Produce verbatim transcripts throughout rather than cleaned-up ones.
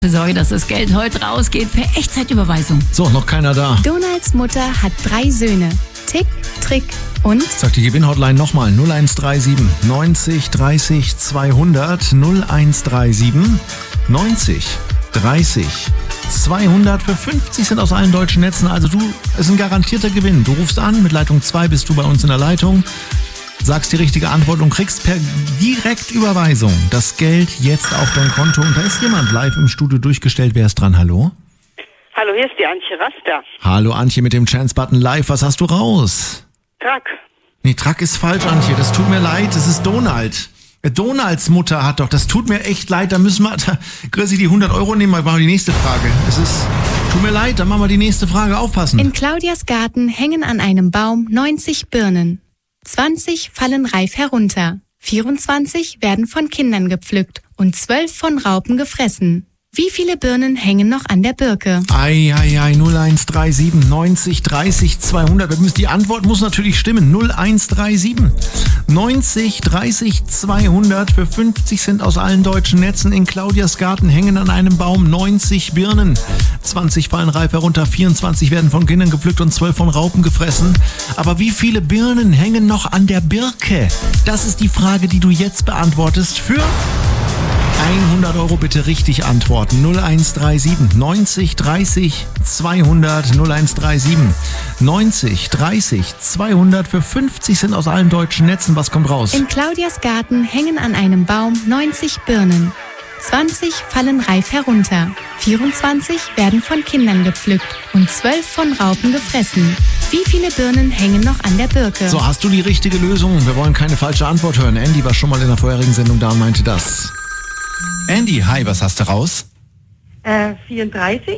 Sorge, dass das Geld heute rausgeht per Echtzeitüberweisung. So, noch keiner da. Donalds Mutter hat drei Söhne. Tick, Trick und... Sagt die Gewinnhotline nochmal. null eins drei sieben neunzig dreißig zweihundert. null eins drei sieben neunzig dreißig zweihundert. Für fünfzig sind aus allen deutschen Netzen. Also du, es ist ein garantierter Gewinn. Du rufst an, mit Leitung zwei bist du bei uns in der Leitung. Sagst die richtige Antwort und kriegst per Direktüberweisung das Geld jetzt auf dein Konto. Und da ist jemand live im Studio durchgestellt. Wer ist dran? Hallo? Hallo, hier ist die Antje Raster. Hallo Antje mit dem Chance-Button live. Was hast du raus? Truck. Nee, Truck ist falsch, Antje. Das tut mir leid. Das ist Donald. Donalds Mutter hat doch. Das tut mir echt leid. Da müssen wir, da, Chrissy, die hundert Euro nehmen. Mal machen wir die nächste Frage. Es ist, tut mir leid. Dann machen wir die nächste Frage. Aufpassen. In Claudias Garten hängen an einem Baum neunzig Birnen. zwanzig fallen reif herunter, vierundzwanzig werden von Kindern gepflückt und zwölf von Raupen gefressen. Wie viele Birnen hängen noch an der Birke? Ei, ei, ei, null eins drei sieben neunzig dreißig zweihundert. Die Antwort muss natürlich stimmen. null eins drei sieben neunzig dreißig zweihundert. Für fünfzig sind aus allen deutschen Netzen. In Claudias Garten hängen an einem Baum neunzig Birnen. zwanzig fallen reif herunter, vierundzwanzig werden von Kindern gepflückt und zwölf von Raupen gefressen. Aber wie viele Birnen hängen noch an der Birke? Das ist die Frage, die du jetzt beantwortest für hundert Euro. Bitte richtig antworten. null eins drei sieben neunzig dreißig zweihundert. null eins drei sieben neunzig dreißig zweihundert. Für fünfzig sind aus allen deutschen Netzen. Was kommt raus? In Claudias Garten hängen an einem Baum neunzig Birnen. zwanzig fallen reif herunter, vierundzwanzig werden von Kindern gepflückt und zwölf von Raupen gefressen. Wie viele Birnen hängen noch an der Birke? So, hast du die richtige Lösung? Wir wollen keine falsche Antwort hören. Andy war schon mal in der vorherigen Sendung da und meinte das. Andy, hi, was hast du raus? Äh, vierunddreißig.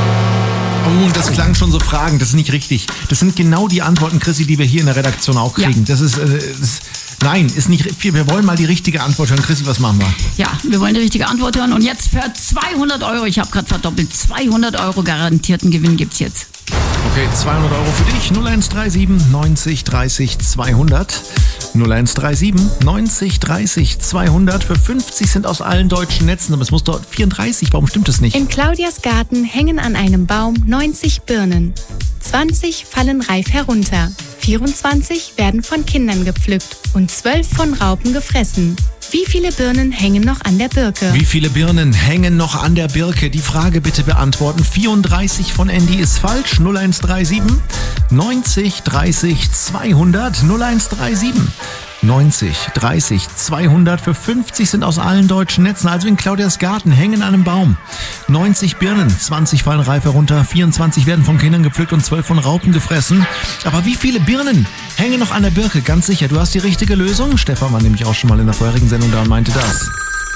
Oh, das klang schon so fragend, das ist nicht richtig. Das sind genau die Antworten, Chrissy, die wir hier in der Redaktion auch kriegen. Ja. Das ist, äh, ist, nein, ist nicht, wir wollen mal die richtige Antwort hören. Chrissy, was machen wir? Ja, wir wollen die richtige Antwort hören und jetzt für zweihundert Euro, ich habe gerade verdoppelt, zweihundert Euro garantierten Gewinn gibt's jetzt. Okay, zweihundert Euro für dich, null eins drei sieben neunzig dreißig zweihundert. null eins drei sieben neunzig dreißig zweihundert. Für fünfzig sind aus allen deutschen Netzen, aber es muss doch vierunddreißig, warum stimmt es nicht? In Claudias Garten hängen an einem Baum neunzig Birnen. zwanzig fallen reif herunter, vierundzwanzig werden von Kindern gepflückt und zwölf von Raupen gefressen. Wie viele Birnen hängen noch an der Birke? Wie viele Birnen hängen noch an der Birke? Die Frage bitte beantworten. vierunddreißig von Andy ist falsch. null eins drei sieben neunzig dreißig zweihundert. null eins drei sieben neunzig dreißig zweihundert. Für fünfzig sind aus allen deutschen Netzen. Also in Claudias Garten hängen an einem Baum neunzig Birnen. zwanzig fallen reif herunter, vierundzwanzig werden von Kindern gepflückt und zwölf von Raupen gefressen. Aber wie viele Birnen hängen noch an der Birke? Ganz sicher, du hast die richtige Lösung. Stefan war nämlich auch schon mal in der vorherigen Sendung da und meinte das.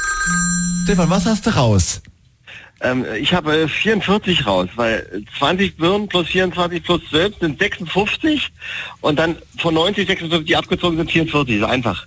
Stefan, was hast du raus? Ähm, ich habe äh, vierundvierzig raus, weil zwanzig Birnen plus vierundzwanzig plus zwölf sind sechsundfünfzig und dann von neunzig, sechsundfünfzig, die abgezogen sind, vierundvierzig. So einfach.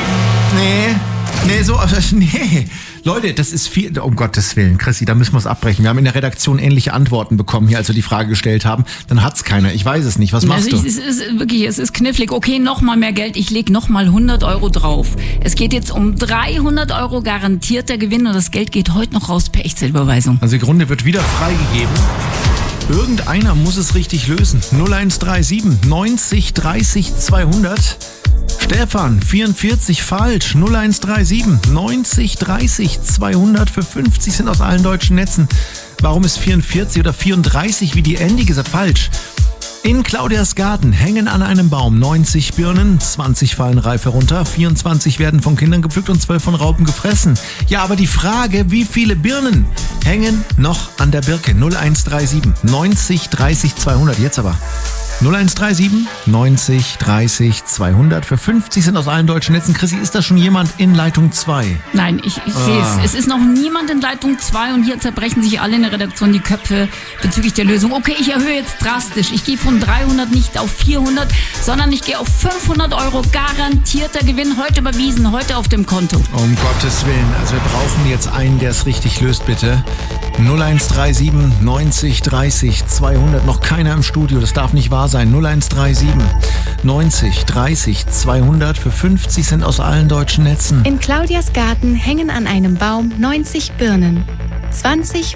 Nee, nee, so, nee. Leute, das ist viel, um Gottes Willen, Chrissy, da müssen wir es abbrechen. Wir haben in der Redaktion ähnliche Antworten bekommen hier, als wir die Frage gestellt haben. Dann hat's keiner. Ich weiß es nicht. Was machst also du? Es ist, es ist wirklich, es ist knifflig. Okay, noch mal mehr Geld. Ich leg noch mal hundert Euro drauf. Es geht jetzt um dreihundert Euro garantierter Gewinn und das Geld geht heute noch raus per Echtzeitüberweisung. Also die Runde wird wieder freigegeben. Irgendeiner muss es richtig lösen. null eins drei sieben neunzig dreißig zweihundert. Stefan, vierundvierzig falsch. null eins drei sieben neunzig dreißig zweihundert. Für fünfzig sind aus allen deutschen Netzen. Warum ist vierundvierzig oder vierunddreißig, wie die Andy gesagt, falsch? In Claudias Garten hängen an einem Baum neunzig Birnen, zwanzig fallen reif herunter, vierundzwanzig werden von Kindern gepflückt und zwölf von Raupen gefressen. Ja, aber die Frage, wie viele Birnen hängen noch an der Birke? null eins drei sieben neunzig dreißig zweihundert. Jetzt aber. null eins drei sieben neunzig dreißig zweihundert. Für fünfzig sind aus allen deutschen Netzen. Chrissy, ist da schon jemand in Leitung zwei? Nein, ich, ich ah. sehe es. Es ist noch niemand in Leitung zwei und hier zerbrechen sich alle in der Redaktion die Köpfe bezüglich der Lösung. Okay, ich erhöhe jetzt drastisch. Ich gehe von dreihundert nicht auf vierhundert, sondern ich gehe auf fünfhundert Euro garantierter Gewinn. Heute überwiesen, heute auf dem Konto. Um Gottes Willen. Also wir brauchen jetzt einen, der es richtig löst, bitte. null eins drei sieben neunzig dreißig zweihundert. Noch keiner im Studio. Das darf nicht wahr sein. null eins drei sieben neunzig dreißig zweihundert. Für fünfzig sind aus allen deutschen Netzen. In Claudias Garten hängen an einem Baum neunzig Birnen. zwanzig